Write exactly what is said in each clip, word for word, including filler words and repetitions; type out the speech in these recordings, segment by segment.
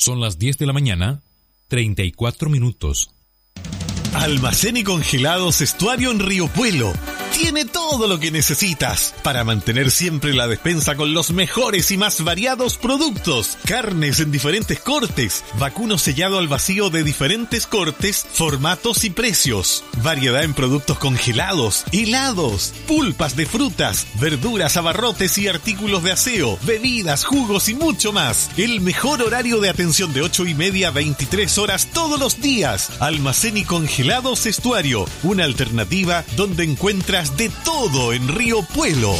Son las diez de la mañana, treinta y cuatro minutos. Almacén y Congelados Estuario en Río Puelo. Tiene todo lo que necesitas para mantener siempre la despensa con los mejores y más variados productos. Carnes en diferentes cortes, vacuno sellado al vacío de diferentes cortes, formatos y precios. Variedad en productos congelados, helados, pulpas de frutas, verduras, abarrotes y artículos de aseo, bebidas, jugos y mucho más. El mejor horario de atención de ocho y media a veintitrés horas todos los días. Almacén y Congelados Estuario, una alternativa donde encuentras de todo en Río Puelo.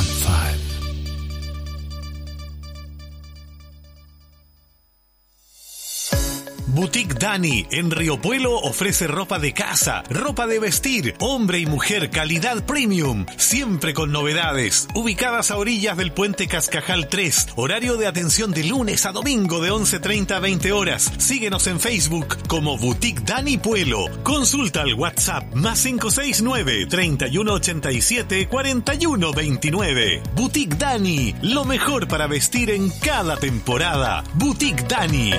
Boutique Dani en Río Puelo ofrece ropa de casa, ropa de vestir, hombre y mujer, calidad premium, siempre con novedades. Ubicadas a orillas del puente Cascajal tres, horario de atención de lunes a domingo de once treinta a veinte horas. Síguenos en Facebook como Boutique Dani Puelo. Consulta al WhatsApp más cinco seis nueve, treinta y uno ochenta y siete, cuarenta y uno veintinueve. Boutique Dani, lo mejor para vestir en cada temporada. Boutique Dani.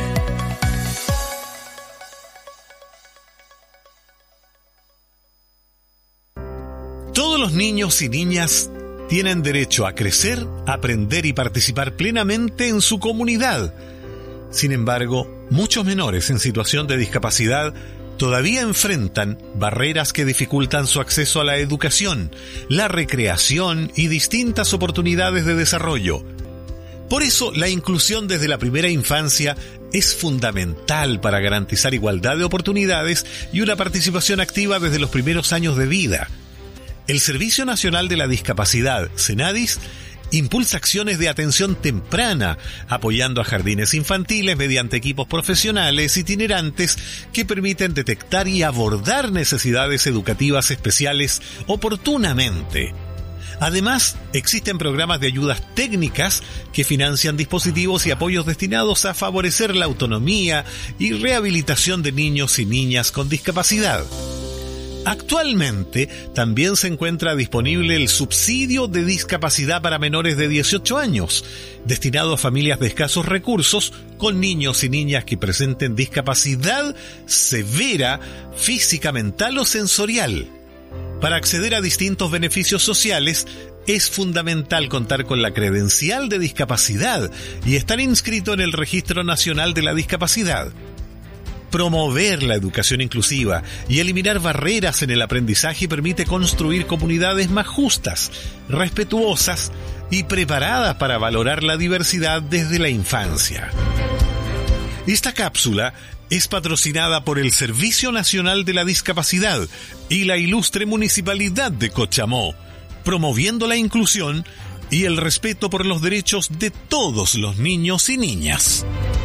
Todos los niños y niñas tienen derecho a crecer, aprender y participar plenamente en su comunidad. Sin embargo, muchos menores en situación de discapacidad todavía enfrentan barreras que dificultan su acceso a la educación, la recreación y distintas oportunidades de desarrollo. Por eso, la inclusión desde la primera infancia es fundamental para garantizar igualdad de oportunidades y una participación activa desde los primeros años de vida. El Servicio Nacional de la Discapacidad, Senadis, impulsa acciones de atención temprana, apoyando a jardines infantiles mediante equipos profesionales itinerantes que permiten detectar y abordar necesidades educativas especiales oportunamente. Además, existen programas de ayudas técnicas que financian dispositivos y apoyos destinados a favorecer la autonomía y rehabilitación de niños y niñas con discapacidad. Actualmente también se encuentra disponible el subsidio de discapacidad para menores de dieciocho años, destinado a familias de escasos recursos con niños y niñas que presenten discapacidad severa, física, mental o sensorial. Para acceder a distintos beneficios sociales, es fundamental contar con la credencial de discapacidad y estar inscrito en el Registro Nacional de la Discapacidad. Promover la educación inclusiva y eliminar barreras en el aprendizaje permite construir comunidades más justas, respetuosas y preparadas para valorar la diversidad desde la infancia. Esta cápsula es patrocinada por el Servicio Nacional de la Discapacidad y la ilustre Municipalidad de Cochamó, promoviendo la inclusión y el respeto por los derechos de todos los niños y niñas.